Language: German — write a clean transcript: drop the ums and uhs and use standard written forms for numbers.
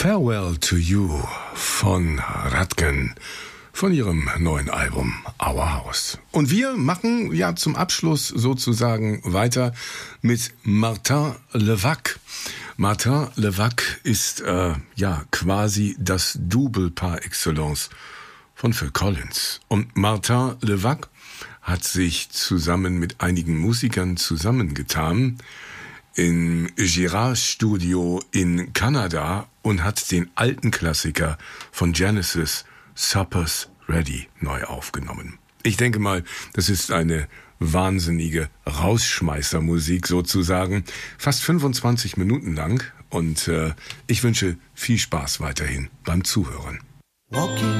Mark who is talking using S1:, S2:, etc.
S1: Farewell to You von Ratgen, von ihrem neuen Album Our House. Und wir machen ja zum Abschluss sozusagen weiter mit Martin Levac. Martin Levac ist quasi das Double par excellence von Phil Collins. Und Martin Levac hat sich zusammen mit einigen Musikern zusammengetan im Girard Studio in Kanada und hat den alten Klassiker von Genesis, Supper's Ready, neu aufgenommen. Ich denke mal, das ist eine wahnsinnige Rausschmeißermusik sozusagen, fast 25 Minuten lang, und ich wünsche viel Spaß weiterhin beim Zuhören.